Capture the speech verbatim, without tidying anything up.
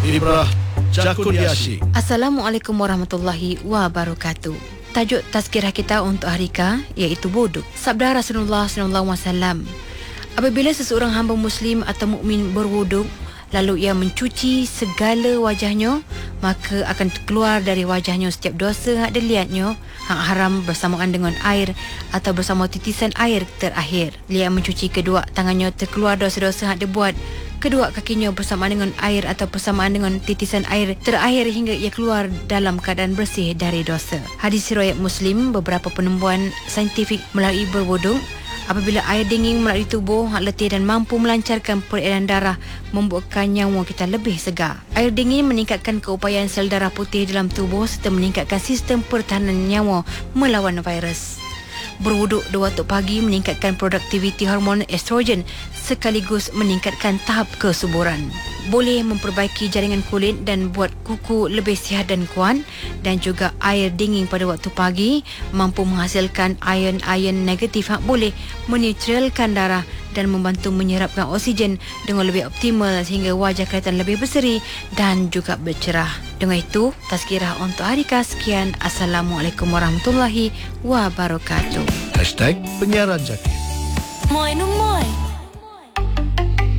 Ibrah Jakuniashi. Assalamualaikum warahmatullahi wabarakatuh. Tajuk tazkirah kita untuk hari K iaitu wuduk. Sabda Rasulullah sallallahu alaihi wasallam, apabila seseorang hamba muslim atau mukmin berwuduk lalu ia mencuci segala wajahnya, maka akan keluar dari wajahnya setiap dosa hak dilihatnya, hak haram bersamaan dengan air atau bersama titisan air terakhir. Dia mencuci kedua tangannya, terkeluar dosa-dosa hak dia buat. Kedua kakinya bersamaan dengan air atau bersamaan dengan titisan air terakhir hingga ia keluar dalam keadaan bersih dari dosa. Hadis riwayat Muslim. Beberapa penemuan saintifik melalui berwuduk. Apabila air dingin melalui tubuh hak letih dan mampu melancarkan peredaran darah, membuatkan nyawa kita lebih segar. Air dingin meningkatkan keupayaan sel darah putih dalam tubuh serta meningkatkan sistem pertahanan nyawa melawan virus. Berwuduk dua waktu pagi meningkatkan produktiviti hormon estrogen sekaligus meningkatkan tahap kesuburan. Boleh memperbaiki jaringan kulit dan buat kuku lebih sihat dan kuat. Dan juga air dingin pada waktu pagi mampu menghasilkan ion-ion negatif yang boleh menetralkan darah dan membantu menyerapkan oksigen dengan lebih optimal sehingga wajah kelihatan lebih berseri dan juga bercerah. Dengan itu, tazkirah untuk hari K sekian. Assalamualaikum warahmatullahi wabarakatuh. Hashtag penyiaran Zakir. Moi no